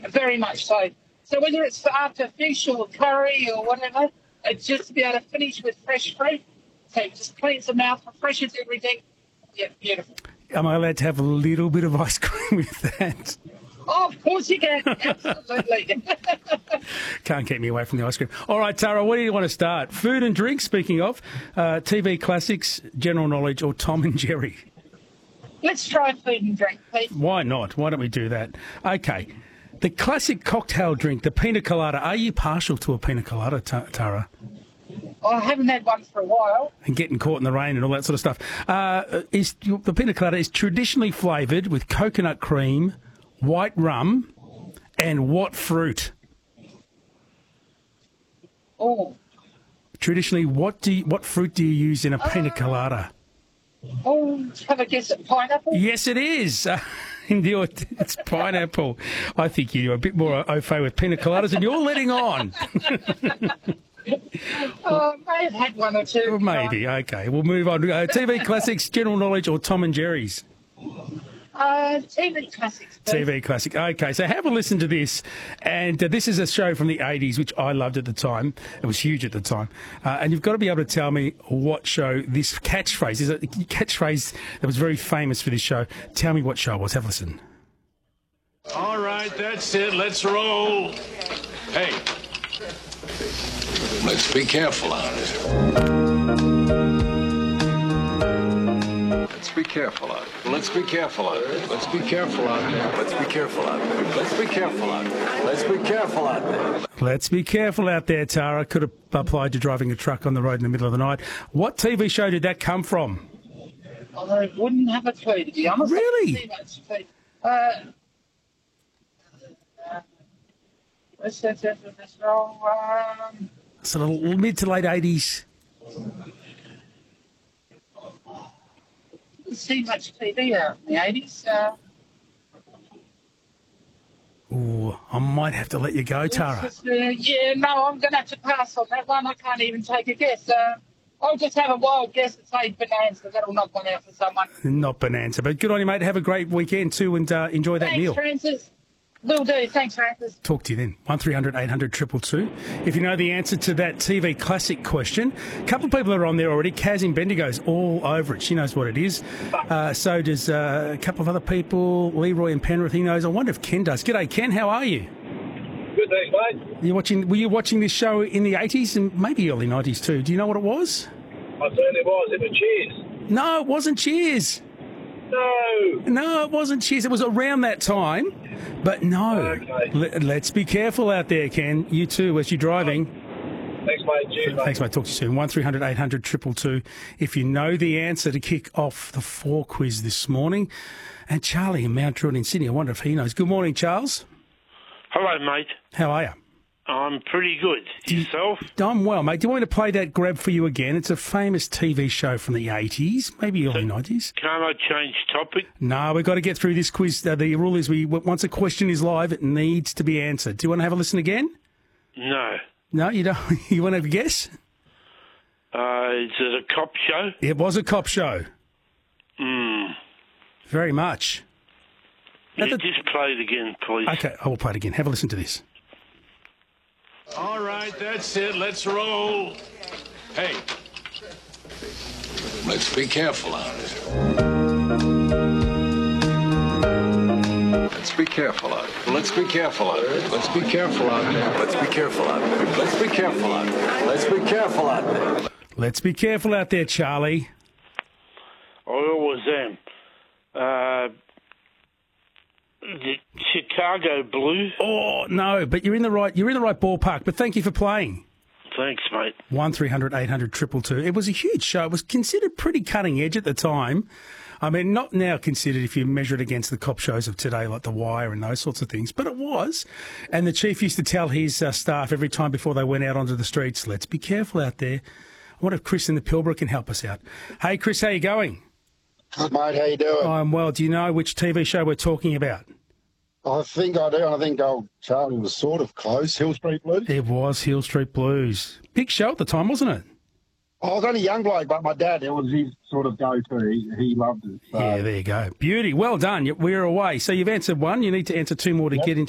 Very much so. So whether it's after fish or curry or whatever, it's just to be able to finish with fresh fruit. So it just cleans the mouth, refreshes everything. Yeah, beautiful. Am I allowed to have a little bit of ice cream with that? Oh, of course you can. Absolutely. Can't keep me away from the ice cream. All right, Tara, where do you want to start? Food and drink, speaking of. TV classics, general knowledge, or Tom and Jerry? Let's try food and drink, please. Why not? Why don't we do that? Okay. The classic cocktail drink, the pina colada. Are you partial to a pina colada, Tara? I haven't had one for a while. And getting caught in the rain and all that sort of stuff. The pina colada is traditionally flavoured with coconut cream, white rum, and what fruit? Oh. Traditionally, what fruit do you use in a pina colada? Oh, have a guess at pineapple? Yes, it is. It's pineapple. I think you're a bit more au fait with pina coladas and you're letting on. I may have had one or two. Maybe. Okay, we'll move on. TV classics, general knowledge, or Tom and Jerry's? TV classics. Please. TV classic. Okay, so have a listen to this. And this is a show from the 80s, which I loved at the time. It was huge at the time. And you've got to be able to tell me what show this catchphrase is. A catchphrase that was very famous for this show. Tell me what show it was. Have a listen. All right, that's it. Let's roll. Hey. Let's be careful out there. Let's be careful out there. Let's be careful out there. Let's be careful out there. Let's be careful out there. Let's be careful out there. Let's be careful out there. Let's be careful out there, Tara. Could have applied to driving a truck on the road in the middle of the night. What TV show did that come from? I wouldn't have a clue, to be honest. Really? Sort of mid to late 80s. Didn't see much TV out in the 80s. Ooh, I might have to let you go, Tara. No, I'm going to have to pass on that one. I can't even take a guess. I'll just have a wild guess and say Bonanza. That'll knock one out for someone. Not Bonanza, but good on you, mate. Have a great weekend too and enjoy that meal. Thanks, Francis. Will do. Thanks, Francis. Talk to you then. 1300 800 222. If you know the answer to that TV classic question, a couple of people are on there already. Kaz in Bendigo's all over it. She knows what it is. So does a couple of other people. Leroy in Penrith, he knows. I wonder if Ken does. G'day, Ken. How are you? Good, thanks, mate. Were you watching this show in the 80s and maybe early 90s too? Do you know what it was? I certainly was. It was Cheers. No, it wasn't Cheers. No, it wasn't Cheers. It was around that time, but no. Okay. Let's be careful out there, Ken. You too, as you're driving. Thanks, mate. Cheers, mate. Thanks, mate. Talk to you soon. 1300 800 222. If you know the answer to kick off the 4 quiz this morning. And Charlie in Mount Druitt in Sydney, I wonder if he knows. Good morning, Charles. Hello, mate. How are you? I'm pretty good. Yourself? I'm well, mate. Do you want me to play that grab for you again? It's a famous TV show from the 80s, maybe early 90s. Can't I change topic? No, we've got to get through this quiz. The rule is once a question is live, it needs to be answered. Do you want to have a listen again? No. No, you don't? You want to have a guess? Is it a cop show? It was a cop show. Very much. Yeah, just play it again, please. Okay, I will play it again. Have a listen to this. All right, that's it. Let's roll. Hey. Let's be careful out there. Let's be careful out there. Let's be careful out there. Let's be careful out there. Let's be careful out there. Let's be careful out there. Let's be careful out there. Let's be careful out there, Charlie. I always am. The Chicago Blues. Oh no, but you're in the right ballpark. But thank you for playing. Thanks, mate. 1300 800 222. It was a huge show. It was considered pretty cutting edge at the time. I mean, not now considered if you measure it against the cop shows of today, like The Wire and those sorts of things. But it was. And the chief used to tell his staff every time before they went out onto the streets, let's be careful out there. I wonder if Chris in the Pilbara can help us out. Hey, Chris, how you going? Good, mate. How you doing? I'm well. Do you know which TV show we're talking about? I think I do. I think old Charlie was sort of close. Hill Street Blues? It was Hill Street Blues. Big show at the time, wasn't it? I was only a young bloke, but my dad, it was his sort of go-to. He loved it. So. Yeah, there you go. Beauty. Well done. We're away. So you've answered one. You need to answer two more to get into